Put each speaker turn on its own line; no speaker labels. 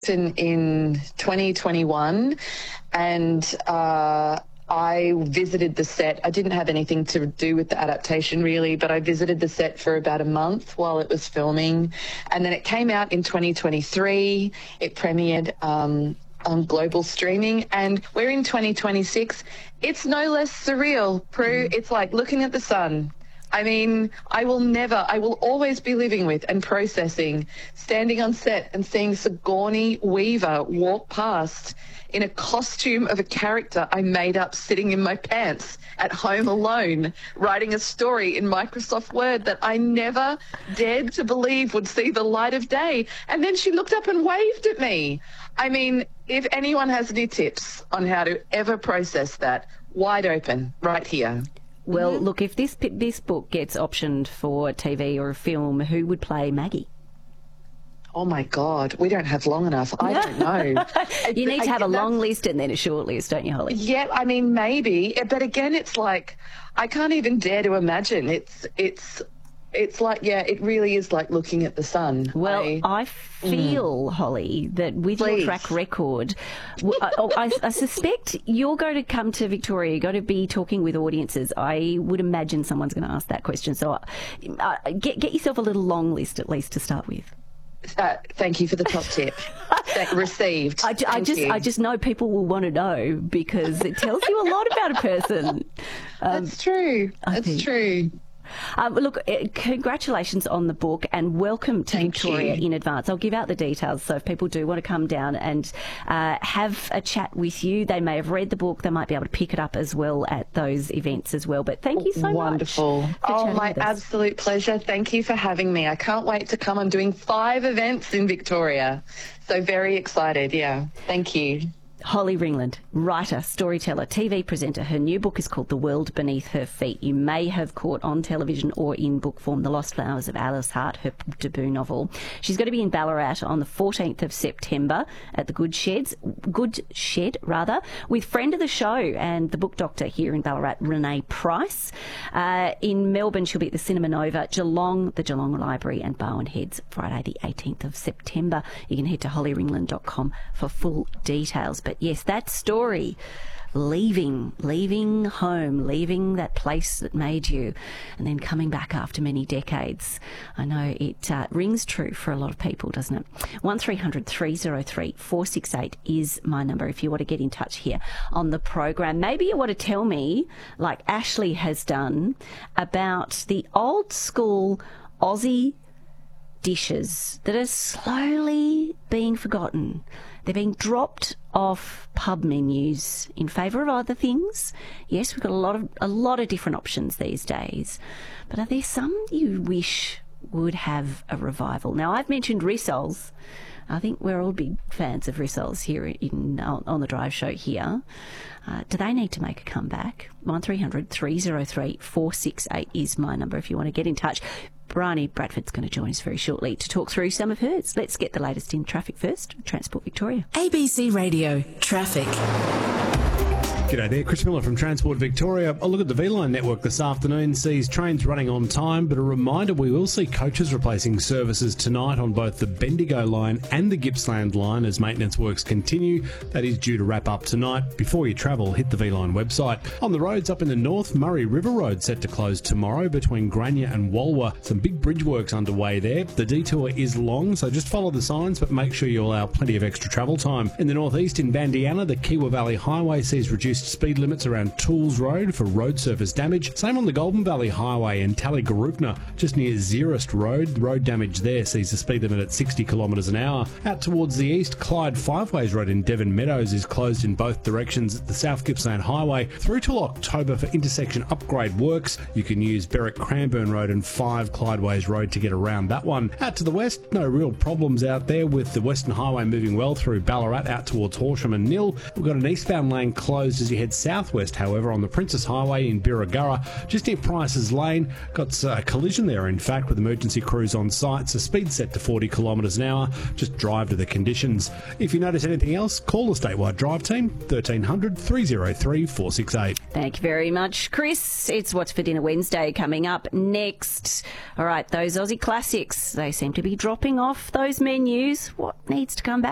in 2021, and I visited the set. I didn't have anything to do with the adaptation really, but I visited the set for about a month while it was filming. And then it came out in 2023. It premiered on global streaming, and we're in 2026. It's no less surreal, Prue. It's like looking at the sun. I mean, I will always be living with and processing standing on set and seeing Sigourney Weaver walk past in a costume of a character I made up sitting in my pants at home alone, writing a story in Microsoft Word that I never dared to believe would see the light of day. And then she looked up and waved at me. I mean, if anyone has any tips on how to ever process that, wide open, right here.
Well, look, if this book gets optioned for TV or a film, who would play Maggie?
Oh, my God. We don't have long enough. I don't know.
You need to have a long list and then a short list, don't you, Holly?
Yeah, I mean, maybe. But again, it's like, I can't even dare to imagine. It's like, yeah, it really is like looking at the sun.
Well, I feel, Holly, that with your track record, I suspect you're going to come to Victoria, you're going to be talking with audiences. I would imagine someone's going to ask that question. So get yourself a little long list at least to start with.
Thank you for the top tip. Received.
I just know people will want to know because it tells you a lot about a person.
That's true. That's true.
Look, congratulations on the book and welcome to Victoria in advance. I'll give out the details, so if people do want to come down and have a chat with you, they may have read the book, they might be able to pick it up as well at those events as well. But thank you so much.
Wonderful. Oh, my absolute pleasure. Thank you for having me. I can't wait to come. I'm doing 5 events in Victoria, so very excited. Yeah, thank you.
Holly Ringland, writer, storyteller, TV presenter. Her new book is called The World Beneath Her Feet. You may have caught on television or in book form The Lost Flowers of Alice Hart, her debut novel. She's going to be in Ballarat on the 14th of September at the Good Shed, with friend of the show and the book doctor here in Ballarat, Renee Price. In Melbourne, she'll be at the Cinema Nova, Geelong, the Geelong Library, and Barwon Heads, Friday the 18th of September. You can head to hollyringland.com for full details. But yes, that story, leaving home, leaving that place that made you, and then coming back after many decades. I know it rings true for a lot of people, doesn't it? 1300 303 468 is my number if you want to get in touch here on the program. Maybe you want to tell me, like Ashley has done, about the old school Aussie dishes that are slowly being forgotten. They're being dropped off pub menus in favour of other things. Yes, we've got a lot of different options these days. But are there some you wish would have a revival? Now, I've mentioned rissoles. I think we're all big fans of rissoles here on the Drive Show here. Do they need to make a comeback? 1300 303 468 is my number if you want to get in touch. Bryony Bradford's going to join us very shortly to talk through some of hers. Let's get the latest in traffic first. Transport Victoria.
ABC Radio Traffic.
G'day there, Chris Miller from Transport Victoria. A look at the V-Line network this afternoon sees trains running on time, but a reminder we will see coaches replacing services tonight on both the Bendigo line and the Gippsland line as maintenance works continue. That is due to wrap up tonight. Before you travel, hit the V-Line website. On the roads up in the north, Murray River Road set to close tomorrow between Grania and Walwa. Some big bridge works underway there. The detour is long, so just follow the signs, but make sure you allow plenty of extra travel time. In the northeast, in Bandiana, the Kiewa Valley Highway sees reduced speed limits around Tools Road for road surface damage. Same on the Golden Valley Highway in Tallygaroopna, just near Zeerust Road. The road damage there sees the speed limit at 60 kilometres an hour. Out towards the east, Clyde Fiveways Road in Devon Meadows is closed in both directions at the South Gippsland Highway through till October for intersection upgrade works. You can use Berwick Cranbourne Road and 5 Clydeways Road to get around that one. Out to the west, no real problems out there with the Western Highway moving well through Ballarat out towards Horsham and Nil. We've got an eastbound lane closed as you head southwest, however, on the Princess Highway in Birregurra, just near Price's Lane. Got a collision there, in fact, with emergency crews on site, so speed set to 40 kilometres an hour. Just drive to the conditions. If you notice anything else, call the Statewide Drive Team, 1300 303 468.
Thank you very much, Chris. It's What's for Dinner Wednesday coming up next. All right, those Aussie classics, they seem to be dropping off those menus. What needs to come back?